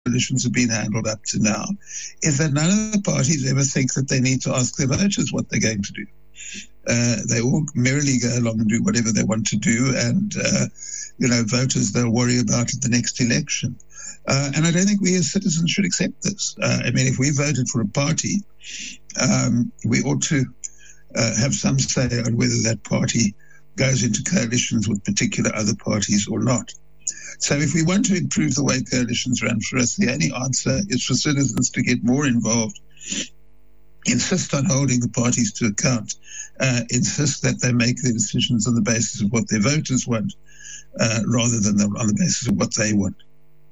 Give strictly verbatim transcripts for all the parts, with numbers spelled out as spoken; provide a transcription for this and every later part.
coalitions have been handled up to now is that none of the parties ever think that they need to ask their voters what they're going to do. Uh, they all merrily go along and do whatever they want to do, and, uh, you know, voters they'll worry about at the next election. Uh, and I don't think we as citizens should accept this. Uh, I mean, if we voted for a party, um, we ought to uh, have some say on whether that party goes into coalitions with particular other parties or not. So if we want to improve the way coalitions run for us, the only answer is for citizens to get more involved, insist on holding the parties to account, uh, insist that they make their decisions on the basis of what their voters want, uh, rather than on the basis of what they want.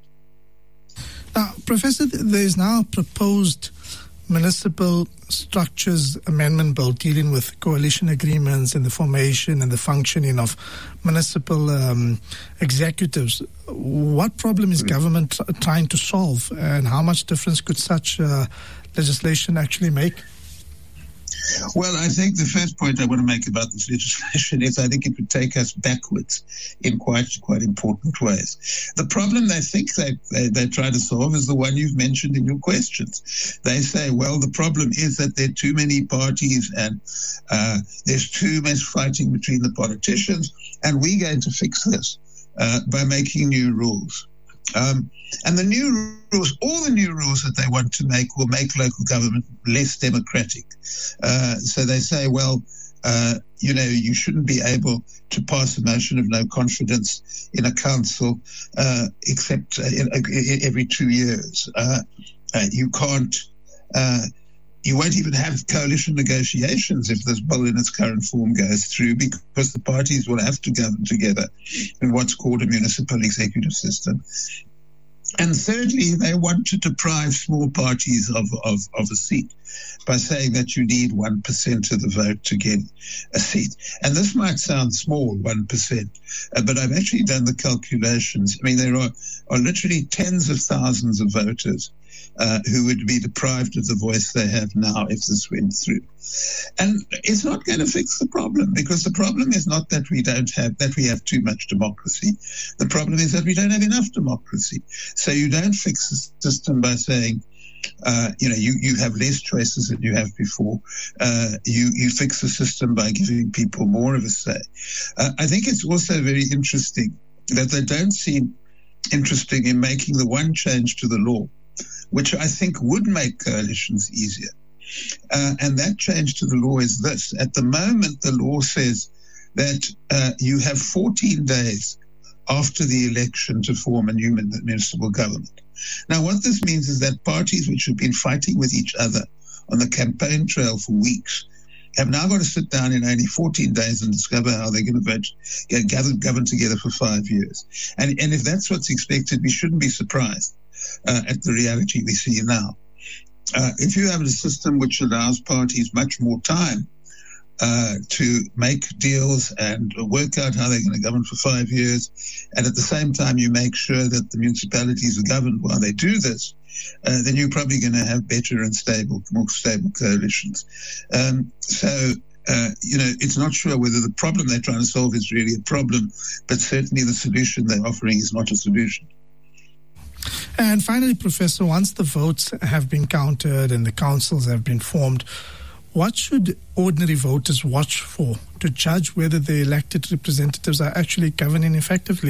Now, Professor, there is now a proposed Municipal Structures Amendment Bill dealing with coalition agreements and the formation and the functioning of municipal um, executives. What problem is government tr- trying to solve, and how much difference could such uh, legislation actually make? Well, I think the first point I want to make about this legislation is I think it would take us backwards in quite quite important ways. The problem they think they, they, they try to solve is the one you've mentioned in your questions. They say, well, the problem is that there are too many parties and uh, there's too much fighting between the politicians, and we're going to fix this uh, by making new rules. Um, and the new rules, all the new rules that they want to make will make local government less democratic. Uh, so they say, well, uh, you know, you shouldn't be able to pass a motion of no confidence in a council uh, except uh, in, in, every two years. Uh, uh, you can't, uh, you won't even have coalition negotiations if this bill in its current form goes through, because the parties will have to govern together in what's called a municipal executive system. And thirdly, they want to deprive small parties of, of, of a seat by saying that you need one percent of the vote to get a seat. And this might sound small, one percent, uh, but I've actually done the calculations. I mean, there are, are literally tens of thousands of voters uh, who would be deprived of the voice they have now if this went through. And it's not going to fix the problem, because the problem is not that we don't have, that we have too much democracy. The problem is that we don't have enough democracy. So you don't fix the system by saying, uh, you know, you, you have less choices than you have before. Uh, you, you fix the system by giving people more of a say. Uh, I think it's also very interesting that they don't seem interested in making the one change to the law, which I think would make coalitions easier. Uh, and that change to the law is this. At the moment, the law says that uh, you have fourteen days after the election to form a new municipal government. Now, what this means is that parties which have been fighting with each other on the campaign trail for weeks have now got to sit down in only fourteen days and discover how they're going to vote, get, gather, govern together for five years. And, and if that's what's expected, we shouldn't be surprised uh, at the reality we see now. Uh, if you have a system which allows parties much more time uh, to make deals and work out how they're going to govern for five years, and at the same time you make sure that the municipalities are governed while they do this, uh, then you're probably going to have better and stable, more stable coalitions. Um, so, uh, you know, it's not sure whether the problem they're trying to solve is really a problem, but certainly the solution they're offering is not a solution. And finally, Professor, once the votes have been counted and the councils have been formed, what should ordinary voters watch for to judge whether the elected representatives are actually governing effectively?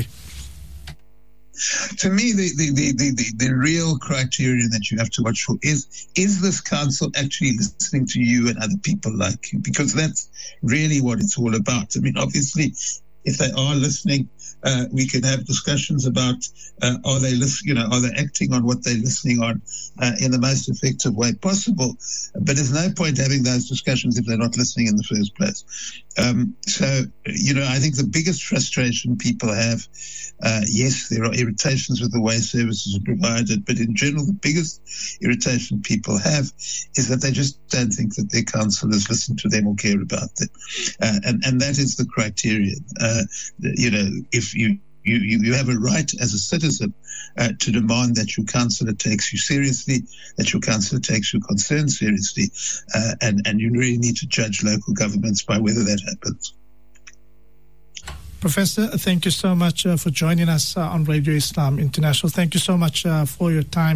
To me, the, the, the, the, the real criterion that you have to watch for is, is this council actually listening to you and other people like you? Because that's really what it's all about. I mean, obviously, if they are listening, uh, we can have discussions about uh, are they listen, you know, are they acting on what they're listening on uh, in the most effective way possible? But there's no point having those discussions if they're not listening in the first place. Um, so, you know, I think the biggest frustration people have, uh, yes, there are irritations with the way services are provided, but in general, the biggest irritation people have is that they just don't think that their councillors listen to them or care about them. Uh, and, and that is the criterion. Uh, you know, if you, you, you have a right as a citizen uh, to demand that your councillor takes you seriously, that your councillor takes your concerns seriously, uh, and, and you really need to judge local governments by whether that happens. Professor, thank you so much uh, for joining us uh, on Radio Islam International. Thank you so much uh, for your time.